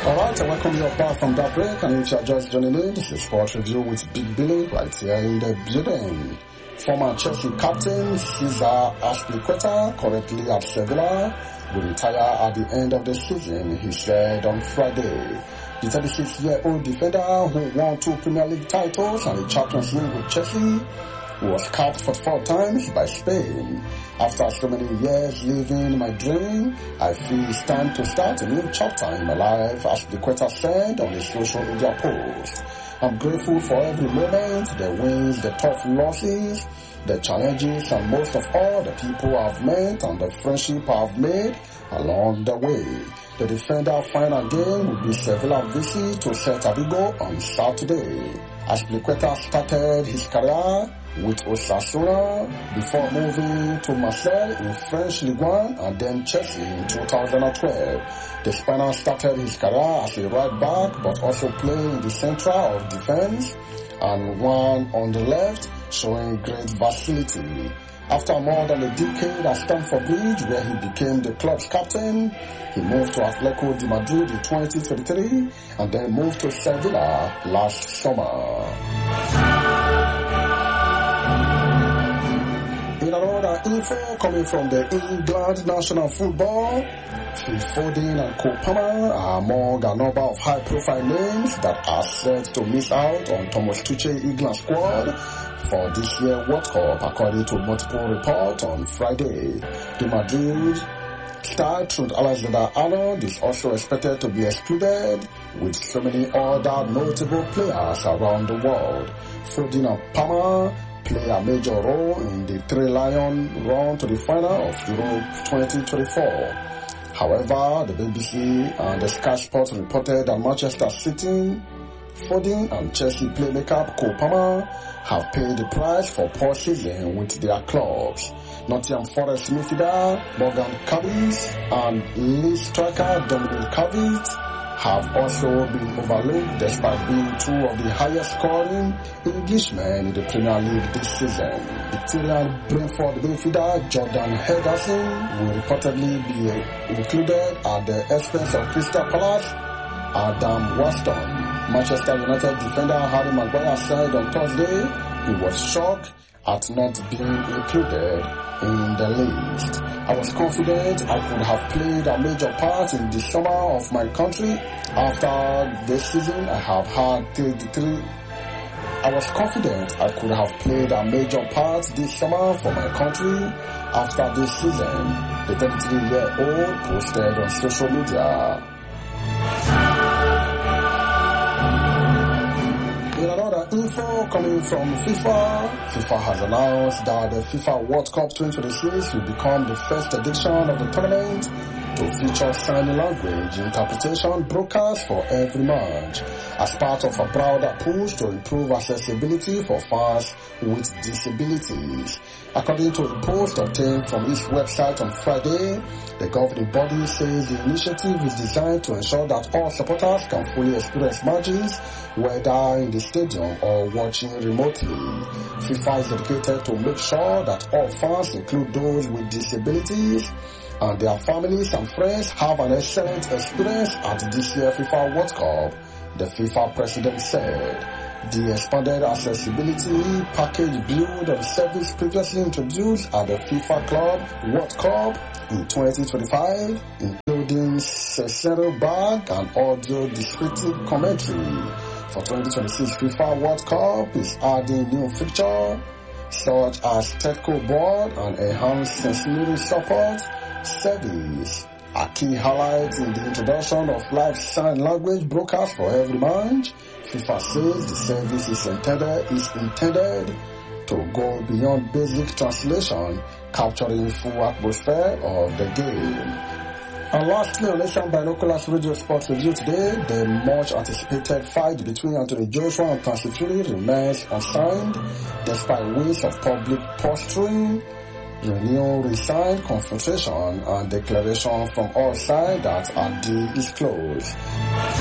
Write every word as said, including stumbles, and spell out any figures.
Alright, I welcome you back from that break, and if you are just joining in, this is Sports Review with Big Billy right here in the building. Former Chelsea captain Cesar Azpilicueta, currently at Sevilla, will retire at the end of the season, he said on Friday. The thirty-six-year-old defender who won two Premier League titles and a Champions League with Chelsea was capped forty-four times by Spain. After so many years living my dream, I feel it's time to start a new chapter in my life, as Azpilicueta said on his social media post. I'm grateful for every moment, the wins, the tough losses, the challenges, and most of all, the people I've met and the friendship I've made along the way. The defender final game will be Sevilla visit to Celta Vigo on Saturday. Azpilicueta started his career with Osasuna before moving to Marseille in French Ligue one and then Chelsea in two thousand twelve. The Spaniard started his career as a right back but also played in the centre of defence and one on the left, showing great versatility. After more than a decade at Stamford Bridge, where he became the club's captain, he moved to Atletico de Madrid in twenty twenty-three and then moved to Sevilla last summer. In another info coming from the England national football, Phil Foden and Cole Palmer are among a number of high-profile names that are set to miss out on Thomas Tuchel England squad for this year's World Cup, according to multiple reports on Friday. The Madrid star Trent Alexander-Arnold is also expected to be excluded, with so many other notable players around the world. Foden and Palmer play a major role in the Three Lions run to the final of Euro twenty twenty-four. However, the B B C and the Sky Sports reported that Manchester City, Foden and Chelsea playmaker Cole Palmer have paid the price for poor season with their clubs. Nottingham Forest midfielder Morgan Cavill and Leeds striker Dominic Calvert have also been overlooked despite being two of the highest scoring Englishmen in the Premier League this season. Victorian Brentford midfielder Jordan Henderson will reportedly be included at the expense of Crystal Palace Adam Waston. Manchester United defender Harry Maguire said on Thursday he was shocked at not being included in the list. I was confident I could have played a major part in the summer of my country. After this season, I have had thirty-three. I was confident I could have played a major part this summer for my country. After this season, the thirty-three-year-old posted on social media. In another info coming from FIFA, FIFA has announced that the FIFA World Cup twenty twenty-six will become the first edition of the tournament to feature sign language interpretation broadcast for every match, as part of a broader push to improve accessibility for fans with disabilities. According to a post obtained from its website on Friday, the governing body says the initiative is designed to ensure that all supporters can fully experience matches, whether in the stadium or watching remotely. FIFA is dedicated to make sure that all fans, include those with disabilities, and their families and friends have an excellent experience at this year's FIFA World Cup, the FIFA president said. The expanded accessibility package build on service previously introduced at the FIFA Club World Cup in twenty twenty-five, including Cesaro bag and audio descriptive commentary. For twenty twenty-six FIFA World Cup is adding new features such as technical board and enhanced sensory support service. A key highlight in the introduction of live sign language broadcast for every match. FIFA says the service is intended, is intended to go beyond basic translation, capturing full atmosphere of the game. And lastly, on Asian Binoculars Radio Sports Review today, the much anticipated fight between Anthony Joshua and Tyson Fury remains unsigned despite waves of public posturing, renewed resigned confrontation and declaration from all sides that a deal is closed.